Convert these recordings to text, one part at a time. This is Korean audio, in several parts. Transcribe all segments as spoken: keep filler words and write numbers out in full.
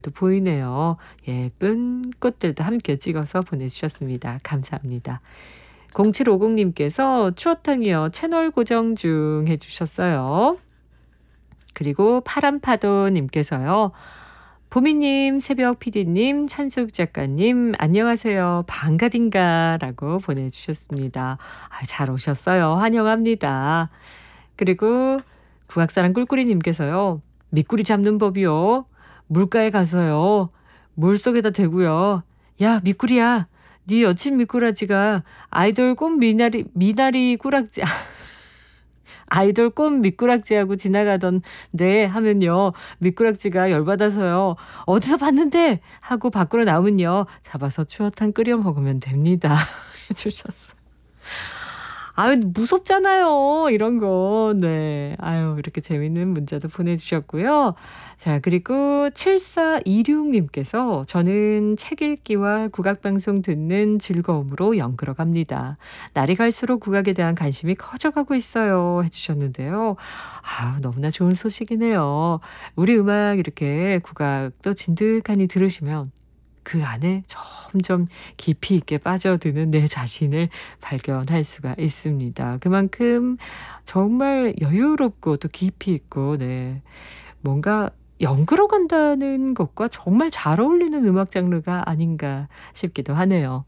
또 보이네요. 예쁜 꽃들도 함께 찍어서 보내주셨습니다. 감사합니다. 공칠오공님께서 추어탕이요. 채널 고정 중 해주셨어요. 그리고 파란파도님께서요. 보미님, 새벽 피디님, 찬숙 작가님 안녕하세요. 반가딘가 라고 보내주셨습니다. 아, 잘 오셨어요. 환영합니다. 그리고 국악사랑 꿀꿀이님께서요. 미꾸리 잡는 법이요. 물가에 가서요. 물속에다 대고요. 야 미꾸리야. 네 여친 미꾸라지가 아이돌 꽃 미나리 미나리 꾸락지 아이돌 꽃 미꾸락지하고 지나가던데 하면요. 미꾸락지가 열받아서요. 어디서 봤는데? 하고 밖으로 나오면요. 잡아서 추어탕 끓여 먹으면 됩니다. 해주셨어요. 아유, 무섭잖아요. 이런 거. 네. 아유, 이렇게 재밌는 문자도 보내주셨고요. 자, 그리고 칠사이육님께서 저는 책 읽기와 국악방송 듣는 즐거움으로 연끌어 갑니다. 날이 갈수록 국악에 대한 관심이 커져가고 있어요. 해주셨는데요. 아, 너무나 좋은 소식이네요. 우리 음악 이렇게 국악도 진득하니 들으시면 그 안에 점점 깊이 있게 빠져드는 내 자신을 발견할 수가 있습니다. 그만큼 정말 여유롭고 또 깊이 있고, 네. 뭔가 연그러 간다는 것과 정말 잘 어울리는 음악 장르가 아닌가 싶기도 하네요.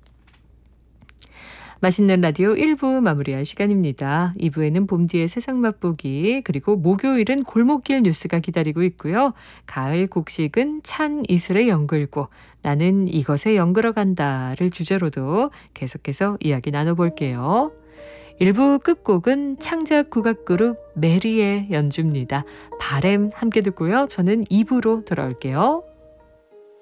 맛있는 라디오 일 부 마무리할 시간입니다. 이 부에는 봄뒤의 세상 맛보기 그리고 목요일은 골목길 뉴스가 기다리고 있고요. 가을 곡식은 찬 이슬에 연글고 나는 이것에 연글어 간다를 주제로도 계속해서 이야기 나눠볼게요. 일 부 끝곡은 창작 국악그룹 메리의 연주입니다. 바램 함께 듣고요. 저는 이 부로 돌아올게요.